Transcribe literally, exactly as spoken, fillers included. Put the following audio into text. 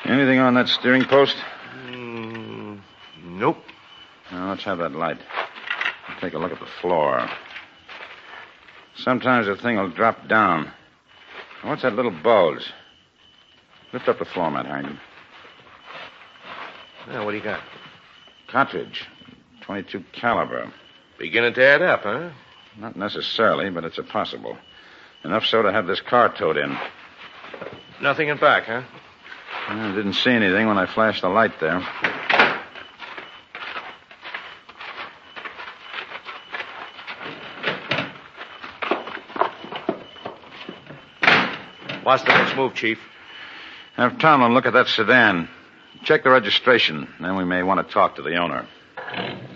Anything on that steering post? Mm, nope. Now, let's have that light. Take a look at the floor. Sometimes the thing will drop down. What's that little bulge? Lift up the floor mat, Harrington. Now, what do you got? Cartridge. twenty-two caliber. Beginning to add up, huh? Not necessarily, but it's a possible. Enough so to have this car towed in. Nothing in back, huh? I didn't see anything when I flashed the light there. What's the next move, Chief? Have Tomlin look at that sedan. Check the registration. Then we may want to talk to the owner.